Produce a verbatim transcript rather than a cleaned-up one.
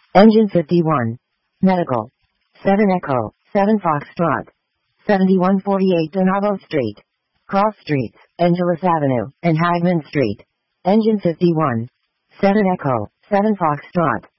Engine fifty-one. Medical. seven Echo, seven Foxtrot. seventy-one forty-eight Donavo Street. Cross Streets, Angeles Avenue, and Hagman Street. Engine fifty-one. seven Echo, seven Foxtrot.